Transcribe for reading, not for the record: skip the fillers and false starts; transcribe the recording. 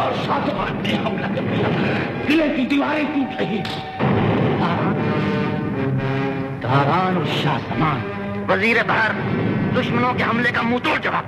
और शाहजहां ने हमला कर दिया। किले की दीवारें टूट रही। दारान और शाहजहां, वजीर बहर, दुश्मनों के हमले का मुंहतोड़ जवाब